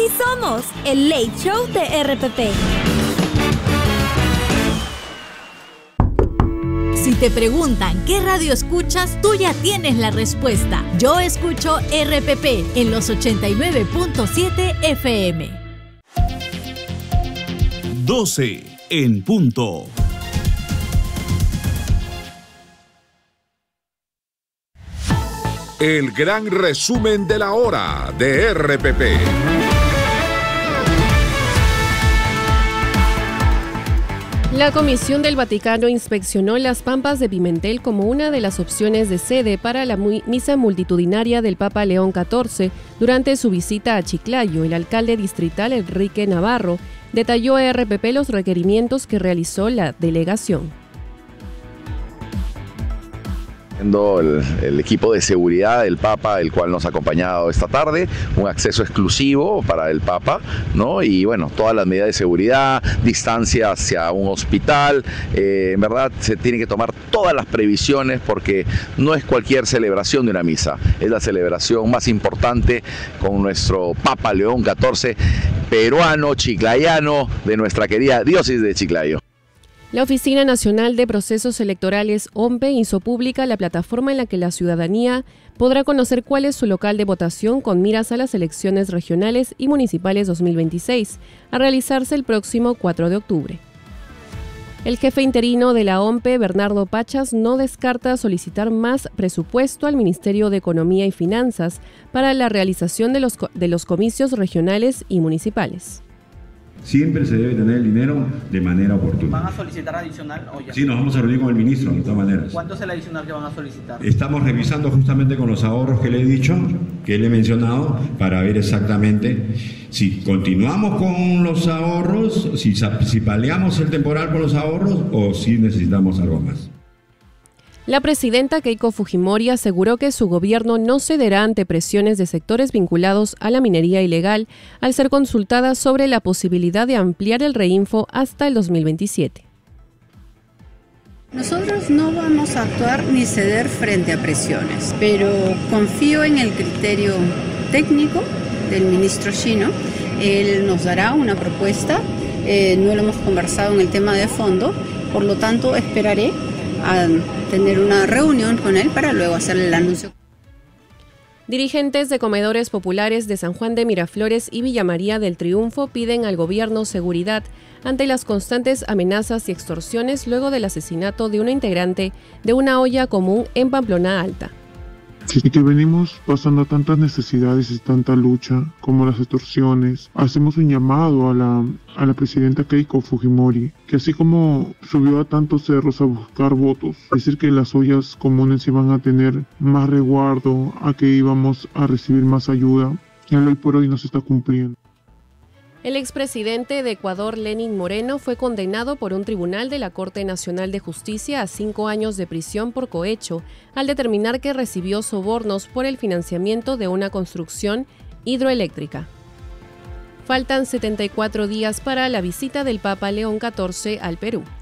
somos el Late Show de RPP. Si te preguntan qué radio escuchas, tú ya tienes la respuesta. Yo escucho RPP en los 89.7 FM. 12 en punto. El gran resumen de la hora de RPP. La Comisión del Vaticano inspeccionó las Pampas de Pimentel como una de las opciones de sede para la misa multitudinaria del Papa León XIV durante su visita a Chiclayo. El alcalde distrital Enrique Navarro detalló a RPP los requerimientos que realizó la delegación. El equipo de seguridad del Papa, el cual nos ha acompañado esta tarde, un acceso exclusivo para el Papa, ¿no? Y bueno, todas las medidas de seguridad, distancia hacia un hospital, en verdad se tienen que tomar todas las previsiones porque no es cualquier celebración de una misa, es la celebración más importante con nuestro Papa León XIV, peruano, chiclayano, de nuestra querida diócesis de Chiclayo. La Oficina Nacional de Procesos Electorales, OMPE, hizo pública la plataforma en la que la ciudadanía podrá conocer cuál es su local de votación con miras a las elecciones regionales y municipales 2026, a realizarse el próximo 4 de octubre. El jefe interino de la OMPE, Bernardo Pachas, no descarta solicitar más presupuesto al Ministerio de Economía y Finanzas para la realización de los comicios regionales y municipales. Siempre se debe tener el dinero de manera oportuna. ¿Van a solicitar adicional o ya? Sí, nos vamos a reunir con el ministro, de todas maneras. ¿Cuánto es el adicional que van a solicitar? Estamos revisando justamente con los ahorros que le he dicho, que le he mencionado, para ver exactamente si continuamos con los ahorros, si paliamos el temporal con los ahorros o si necesitamos algo más. La presidenta Keiko Fujimori aseguró que su gobierno no cederá ante presiones de sectores vinculados a la minería ilegal al ser consultada sobre la posibilidad de ampliar el reinfo hasta el 2027. Nosotros no vamos a actuar ni ceder frente a presiones, pero confío en el criterio técnico del ministro Chino. Él nos dará una propuesta, no lo hemos conversado en el tema de fondo, por lo tanto esperaré a tener una reunión con él para luego hacerle el anuncio. Dirigentes de comedores populares de San Juan de Miraflores y Villa María del Triunfo piden al gobierno seguridad ante las constantes amenazas y extorsiones luego del asesinato de una integrante de una olla común en Pamplona Alta. Sí, que venimos pasando tantas necesidades y tanta lucha como las extorsiones. Hacemos un llamado a la presidenta Keiko Fujimori, que así como subió a tantos cerros a buscar votos, decir que las ollas comunes iban a tener más resguardo, a que íbamos a recibir más ayuda, y hoy por hoy no se está cumpliendo. El expresidente de Ecuador, Lenín Moreno, fue condenado por un tribunal de la Corte Nacional de Justicia a 5 años de prisión por cohecho, al determinar que recibió sobornos por el financiamiento de una construcción hidroeléctrica. Faltan 74 días para la visita del Papa León XIV al Perú.